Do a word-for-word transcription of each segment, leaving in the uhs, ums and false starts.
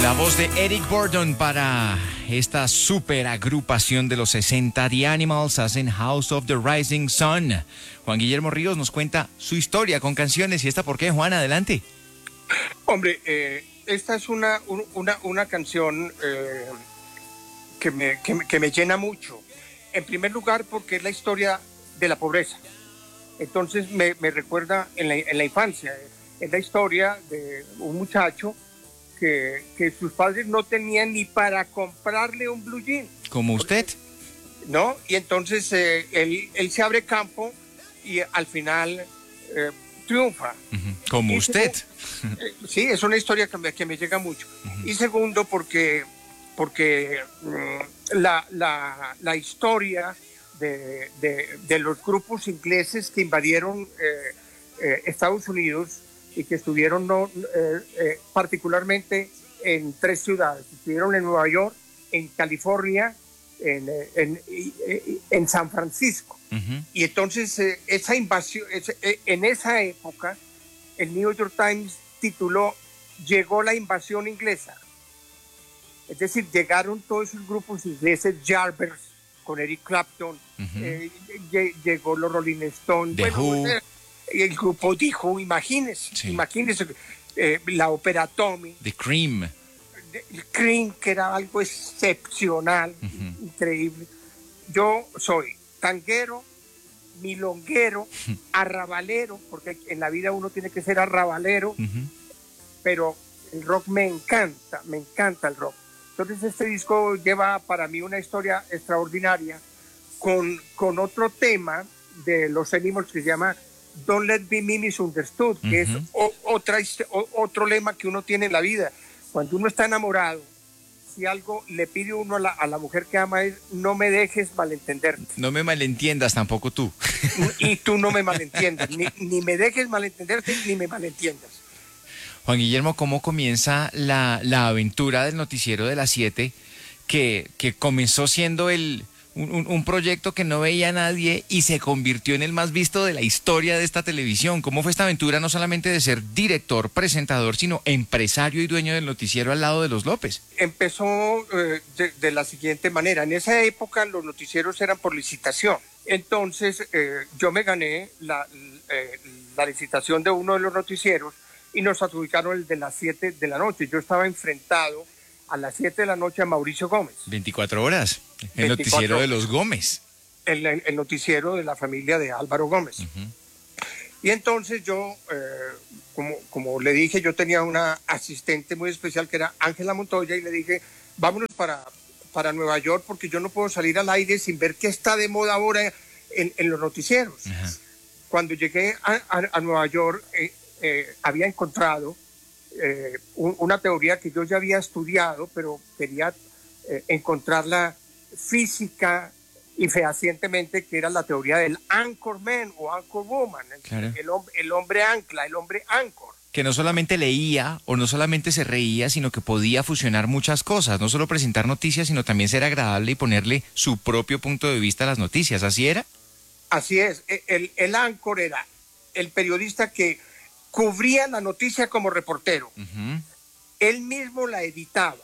La voz de Eric Burdon para esta super agrupación de los sesenta, The Animals, hacen House of the Rising Sun. Juan Guillermo Ríos nos cuenta su historia con canciones. ¿Y esta por qué, Juan? Adelante. Hombre, eh, esta es una, una, una canción eh, que, me, que, que me llena mucho. En primer lugar, porque es la historia de la pobreza. Entonces me, me recuerda en la, en la infancia. Es la historia de un muchacho que, que sus padres no tenían ni para comprarle un blue jean. ¿Como usted? ¿No? Y entonces eh, él, él se abre campo y al final eh, triunfa. Uh-huh. Como y usted. Segundo, eh, sí, es una historia que me, que me llega mucho. Uh-huh. Y segundo, porque, porque mm, la, la, la historia de, de, de los grupos ingleses que invadieron eh, eh, Estados Unidos y que estuvieron no, eh, eh, particularmente en tres ciudades. Estuvieron en Nueva York, en California, en, en, en, en San Francisco. Uh-huh. Y entonces eh, esa invasión, ese, eh, en esa época, el New York Times tituló "Llegó la invasión inglesa". Es decir, llegaron todos esos grupos ingleses, Yardbirds, con Eric Clapton, uh-huh. eh, llegó los Rolling Stones, The bueno, Who. Eh, el grupo dijo, imagínense, sí. imagínense, eh, la ópera Tommy. The Cream. El Cream, que era algo excepcional, uh-huh. increíble. Yo soy tanguero, milonguero, uh-huh. arrabalero, porque en la vida uno tiene que ser arrabalero, uh-huh. pero el rock me encanta, me encanta el rock. Entonces este disco lleva para mí una historia extraordinaria con, con otro tema de los Animals que se llama Don't Let Be Me Misunderstood, que uh-huh. es o, otra, o, otro lema que uno tiene en la vida. Cuando uno está enamorado, si algo le pide uno a la, a la mujer que ama es: no me dejes malentenderte. No me malentiendas tampoco tú. Y tú no me malentiendas, ni, ni me dejes malentenderte, ni me malentiendas. Juan Guillermo, ¿cómo comienza la, la aventura del noticiero de las siete, que, que comenzó siendo el... Un, un proyecto que no veía a nadie y se convirtió en el más visto de la historia de esta televisión? ¿Cómo fue esta aventura, no solamente de ser director, presentador, sino empresario y dueño del noticiero al lado de los López? Empezó eh, de, de la siguiente manera. En esa época los noticieros eran por licitación. Entonces eh, yo me gané la, eh, la licitación de uno de los noticieros y nos adjudicaron el de las siete de la noche. Yo estaba enfrentado a las siete de la noche a Mauricio Gómez. veinticuatro horas. El noticiero de los Gómez. El, el, el noticiero de la familia de Álvaro Gómez. Uh-huh. Y entonces yo, eh, como, como le dije, yo tenía una asistente muy especial que era Ángela Montoya, y le dije: vámonos para, para Nueva York, porque yo no puedo salir al aire sin ver qué está de moda ahora en, en los noticieros. Uh-huh. Cuando llegué a, a, a Nueva York, eh, eh, había encontrado Eh, un, una teoría que yo ya había estudiado, pero quería eh, encontrarla física y fehacientemente, que era la teoría del anchorman o anchorwoman, claro. el, el, el hombre ancla, el hombre anchor. Que no solamente leía o no solamente se reía, sino que podía fusionar muchas cosas, no solo presentar noticias, sino también ser agradable y ponerle su propio punto de vista a las noticias. ¿Así era? Así es. El, el anchor era el periodista que cubría la noticia como reportero. Uh-huh. Él mismo la editaba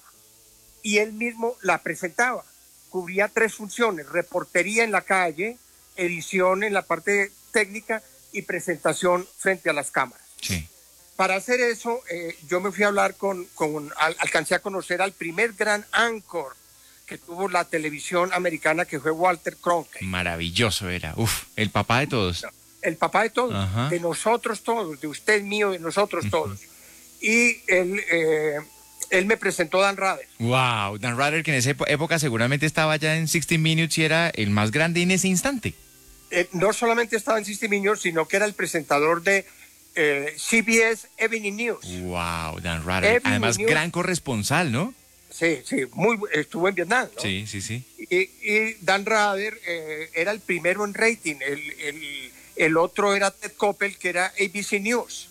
y él mismo la presentaba. Cubría tres funciones: reportería en la calle, edición en la parte técnica y presentación frente a las cámaras. Sí. Para hacer eso, eh, yo me fui a hablar con, con al, alcancé a conocer al primer gran anchor que tuvo la televisión americana, que fue Walter Cronkite. Maravilloso era. Uf, el papá de todos. No. El papá de todos, uh-huh. de nosotros todos, de usted, mío, de nosotros todos. Uh-huh. Y él, eh, él me presentó a Dan Rather. Wow, Dan Rather, que en esa época seguramente estaba ya en sesenta Minutes y era el más grande en ese instante. Eh, no solamente estaba en sesenta Minutes, sino que era el presentador de eh, C B S Evening News. Wow, Dan Rather. Evening Además, News. Gran corresponsal, ¿no? Sí, sí, muy, estuvo en Vietnam, ¿no? Sí, sí, sí. Y, y Dan Rather eh, era el primero en rating, el... el El otro era Ted Koppel, que era A B C News.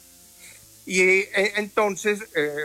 Y eh, entonces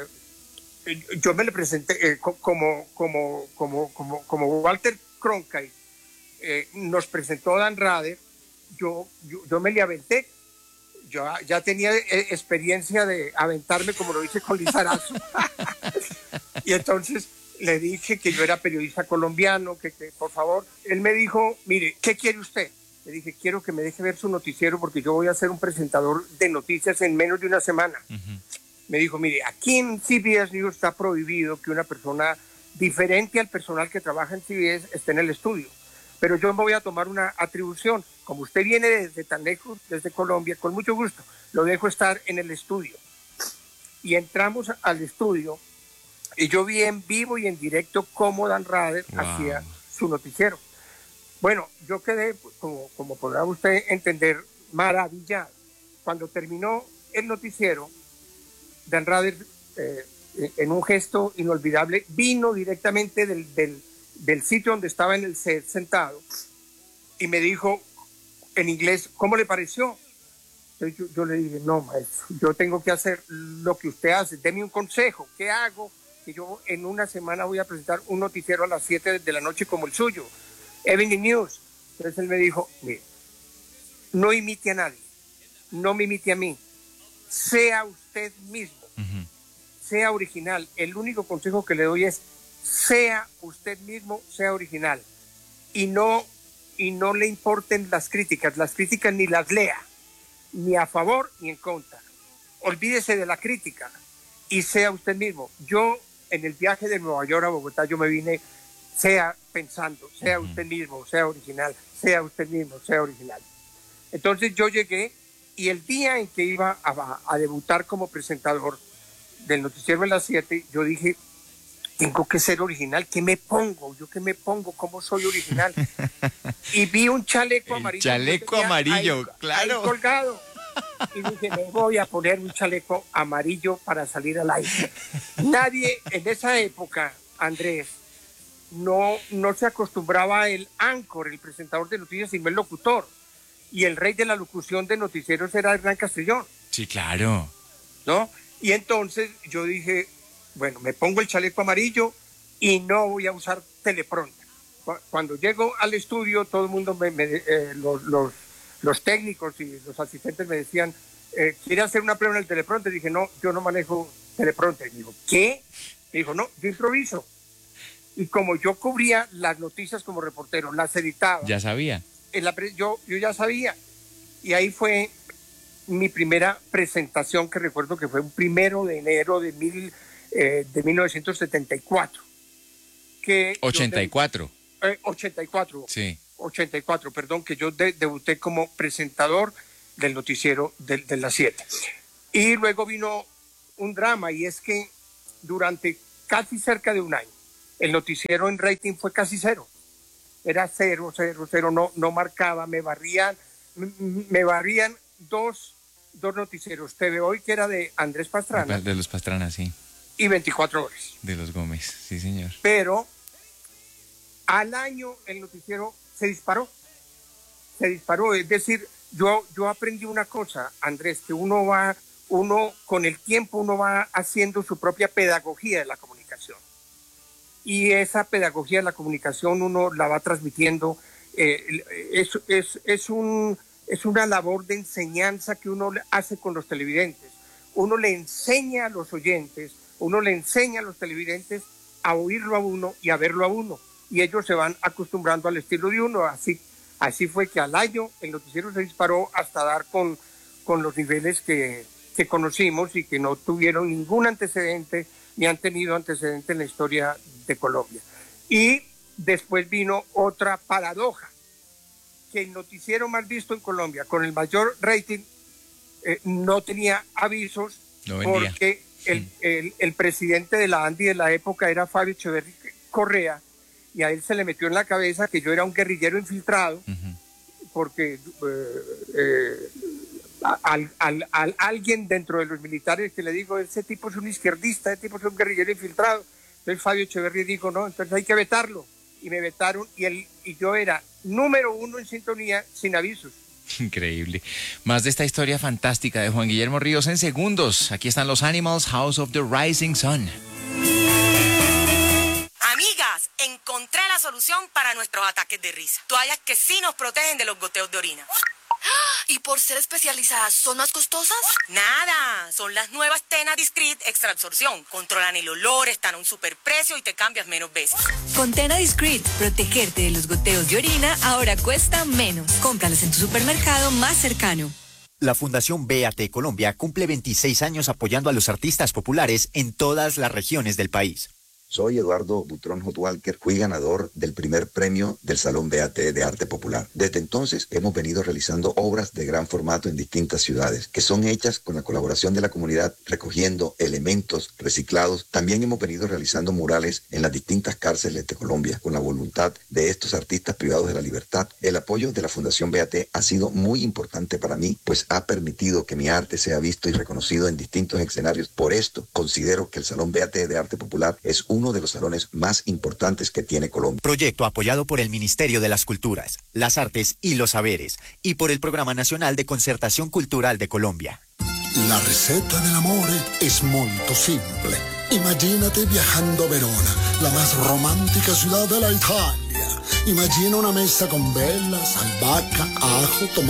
eh, yo me le presenté eh, como, como, como, como, como Walter Cronkite eh, nos presentó a Dan Rather. Yo, yo, yo me le aventé. Yo ya tenía eh, experiencia de aventarme, como lo hice con Lizarazo. Y entonces le dije que yo era periodista colombiano, que, que por favor, él me dijo, mire, ¿qué quiere usted? Le dije, quiero que me deje ver su noticiero porque yo voy a ser un presentador de noticias en menos de una semana. Uh-huh. Me dijo, mire, aquí en C B S News está prohibido que una persona diferente al personal que trabaja en C B S esté en el estudio. Pero yo me voy a tomar una atribución. Como usted viene desde tan lejos, desde Colombia, con mucho gusto, lo dejo estar en el estudio. Y entramos al estudio y yo vi en vivo y en directo cómo Dan Rather wow. hacía su noticiero. Bueno, yo quedé, como, como podrá usted entender, maravillado. Cuando terminó el noticiero, Dan Rather, eh, en un gesto inolvidable, vino directamente del, del, del sitio donde estaba en el set sentado y me dijo en inglés, ¿cómo le pareció? Yo, yo le dije, no, maestro, yo tengo que hacer lo que usted hace, deme un consejo, ¿qué hago? Que yo en una semana voy a presentar un noticiero a las siete de la noche como el suyo, Evening News. Entonces él me dijo, mire, no imite a nadie, no me imite a mí, sea usted mismo, uh-huh. sea original. El único consejo que le doy es, sea usted mismo, sea original, y no, y no le importen las críticas, las críticas ni las lea, ni a favor ni en contra. Olvídese de la crítica y sea usted mismo. Yo en el viaje de Nueva York a Bogotá, yo me vine, sea pensando, sea usted mismo, sea original, sea usted mismo, sea original. Entonces yo llegué y el día en que iba a, a debutar como presentador del noticiero de las siete, yo dije, tengo que ser original, ¿qué me pongo? ¿Yo qué me pongo? ¿Cómo soy original? Y vi un chaleco el amarillo. Chaleco amarillo, ahí, claro. Ahí colgado. Y dije, me voy a poner un chaleco amarillo para salir al aire. Nadie en esa época, Andrés, no, no se acostumbraba el anchor, el presentador de noticias, sino el locutor. Y el rey de la locución de noticieros era Hernán Castrillón. Sí, claro. ¿No? Y entonces yo dije, bueno, me pongo el chaleco amarillo y no voy a usar teleprompter. Cuando llego al estudio, todo el mundo, me, me, eh, los, los, los técnicos y los asistentes me decían, eh, ¿quiere hacer una prueba en el teleprompter? Dije, no, yo no manejo teleprompter. Digo, ¿qué? Me dijo, no, yo improviso. Y como yo cubría las noticias como reportero, las editaba. Ya sabía. En la, yo, yo ya sabía. Y ahí fue mi primera presentación, que recuerdo que fue un primero de enero de, mil, eh, de mil novecientos setenta y cuatro. Que ochenta y cuatro. De, eh, ochenta y cuatro. Sí. ochenta y cuatro, perdón, que yo de, debuté como presentador del noticiero de, de las siete. Y luego vino un drama, y es que durante casi cerca de un año, el noticiero en rating fue casi cero. Era cero, cero, cero, no, no marcaba, me barrían, me barrían dos, dos noticieros. T V Hoy, que era de Andrés Pastrana. De los Pastrana, sí. Y veinticuatro horas. De los Gómez, sí, señor. Pero al año el noticiero se disparó. Se disparó, es decir, yo, yo aprendí una cosa, Andrés, que uno va, uno con el tiempo uno va haciendo su propia pedagogía de la comunicación. Y esa pedagogía de la comunicación uno la va transmitiendo, eh, es, es, es, un, es una labor de enseñanza que uno hace con los televidentes. Uno le enseña a los oyentes, uno le enseña a los televidentes a oírlo a uno y a verlo a uno. Y ellos se van acostumbrando al estilo de uno. Así, así fue que al año el noticiero se disparó hasta dar con, con los niveles que, que conocimos y que no tuvieron ningún antecedente ni han tenido antecedente en la historia de Colombia. Y después vino otra paradoja, que el noticiero más visto en Colombia, con el mayor rating, eh, no tenía avisos, no porque el, mm. el, el presidente de la ANDI de la época era Fabio Echeverri Correa, y a él se le metió en la cabeza que yo era un guerrillero infiltrado, uh-huh. porque eh, eh, Al, al, al alguien dentro de los militares que le digo, ese tipo es un izquierdista, ese tipo es un guerrillero infiltrado. Entonces Fabio Echeverri dijo, no, entonces hay que vetarlo. Y me vetaron y, él, y yo era número uno en sintonía sin avisos. Increíble. Más de esta historia fantástica de Juan Guillermo Ríos en segundos. Aquí están los Animals, House of the Rising Sun. Amigas, encontré la solución para nuestros ataques de risa. Toallas que sí nos protegen de los goteos de orina. ¿Y por ser especializadas son más costosas? Nada, son las nuevas Tena Discreet Extra Absorción. Controlan el olor, están a un superprecio y te cambias menos veces. Con Tena Discreet, protegerte de los goteos de orina ahora cuesta menos. Cómpralos en tu supermercado más cercano. La Fundación B A T Colombia cumple veintiséis años apoyando a los artistas populares en todas las regiones del país. Soy Eduardo Butrón Hotwalker, fui ganador del primer premio del Salón B A T de Arte Popular. Desde entonces hemos venido realizando obras de gran formato en distintas ciudades, que son hechas con la colaboración de la comunidad, recogiendo elementos reciclados. También hemos venido realizando murales en las distintas cárceles de Colombia, con la voluntad de estos artistas privados de la libertad. El apoyo de la Fundación B A T ha sido muy importante para mí, pues ha permitido que mi arte sea visto y reconocido en distintos escenarios. Por esto, considero que el Salón B A T de Arte Popular es un uno de los salones más importantes que tiene Colombia. Proyecto apoyado por el Ministerio de las Culturas, las Artes y los Saberes y por el Programa Nacional de Concertación Cultural de Colombia. La receta del amore es molto simple. Imagínate viajando a Verona, la más romántica ciudad de la Italia. Imagina una mesa con velas, albahaca, ajo, tomate.